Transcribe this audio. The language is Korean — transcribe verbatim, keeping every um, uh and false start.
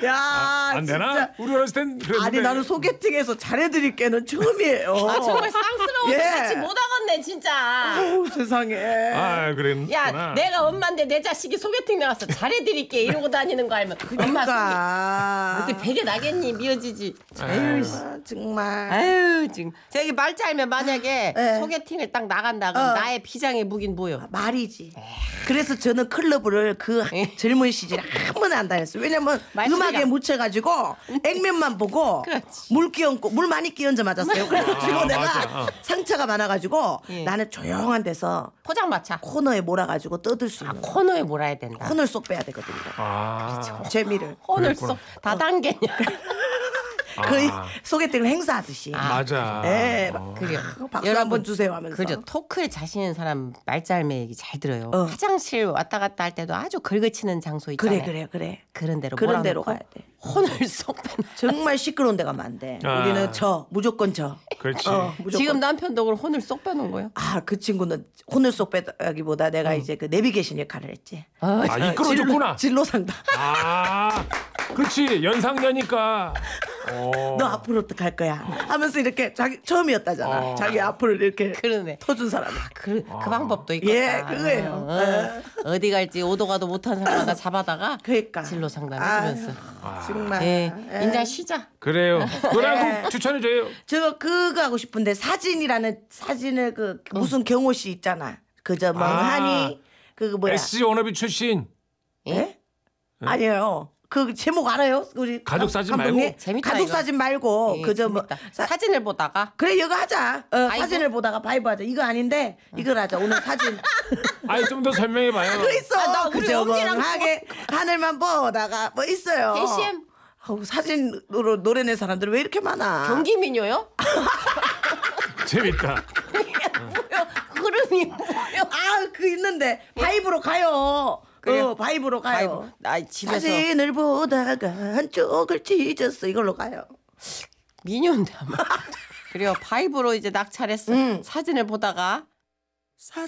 야, 아, 안 되나? 진짜. 우리 어렸을 땐 그랬는데. 아니 나는 소개팅에서 잘해드릴게는 처음이에요. 아 정말 쌍스러워서 예. 같이 못 하겠네 진짜. 어우, 세상에. 아, 그랬구나. 야 내가 엄마인데 내 자식이 소개팅 나가서 잘해드릴게 이러고 다니는 거 알면 엄마 그러니까. 어떻게 베개 나겠니 미어지지. 아유, 아, 정말. 아유 지금 저기 말자 알면 만약에 네. 소개팅을 딱 나간다 그럼 어. 나의 비장의 무기는 뭐요? 말이지. 그래서 저는 클럽을 그 젊은 시절에 한 번에 안 다녔어요. 왜냐면 말소리가. 음악에 묻혀가지고 액면만 보고 그렇지. 물 끼얹고 물 많이 끼얹어 맞았어요. 그래가지고 아, 내가 맞아. 어. 상처가 많아가지고 예. 나는 조용한 데서 포장마차 코너에 몰아가지고 떠들 수 있는 코너에 몰아야 된다. 혼을 쏙 빼야 되거든요. 아, 재미를. 혼을 그랬구나. 쏙 다단계냐. 거의 아. 소개팅을 행사하듯이. 맞아. 예, 어. 그래요. 박수 여러분, 한번 주세요 하면서. 그죠. 토크에 자신 있는 사람 말짤매 얘기 잘 들어요. 어. 화장실 왔다 갔다 할 때도 아주 걸그치는 장소 있잖아요. 그래 그래 그래. 그런 데로 그런 데로 몰아놓고 가야 돼. 혼을 쏙 빼는. 정말 시끄러운 데 가면 안 돼. 아. 우리는 저 무조건 저. 그렇지. 어, 무조건. 지금 남편도 그럼 혼을 쏙 빼는 거예요. 아, 그 친구는 혼을 쏙 빼기보다 내가 이제 그 내비게이션 역할을 했지. 아, 아, 이끌어줬구나. 진로 상담. 아, 그렇지. 연상녀니까. 어. 너 앞으로 어떡할 거야? 하면서 이렇게 자기 처음이었다잖아. 어. 자기 앞으로 이렇게 그러네. 터준 사람이. 그, 그 방법도 있겠다. 예, 그거예요. 어, 어디 갈지 오도 가도 못한 사람마다 잡아다가 그러니까. 진로 상담해주면서. 아유, 정말. 예, 예. 인자 쉬자. 그래요. 노래한 예. 곡 추천해줘요. 저 그거 하고 싶은데 사진이라는 사진을 그 무슨 경호 씨 있잖아. 그저 멍하니 그거 뭐야? 에스지 워너비 출신. 예? 아니에요. 그 제목 알아요? 우리 가족 감- 사진 감독님? 말고? 재밌다, 가족 이거. 사진 말고 예, 그저 뭐 재밌다. 사- 사진을 보다가 그래 이거 하자. 어, 바이브? 사진을 보다가 바이브 하자. 이거 아닌데 이걸 하자. 오늘 사진. 아니, 좀 더 설명해봐요. 그 있어. 아, 나 우리 그저 언니랑 멍하게 하늘만 보다가 뭐 있어요. 케이씨엠? 어우, 사진으로 노래낸 사람들 왜 이렇게 많아? 경기민요요? 재밌다. 뭐요? 흐름이 뭐요? 아, 그 있는데 바이브로 가요. 그래요? 어, 바이브로 가요. 바이브. 나 집에서 사진을 보다가 한쪽을 찢었어. 이걸로 가요. 민요인데 아마. 그래요. 바이브로 이제 낙찰했어. 음. 사진을 보다가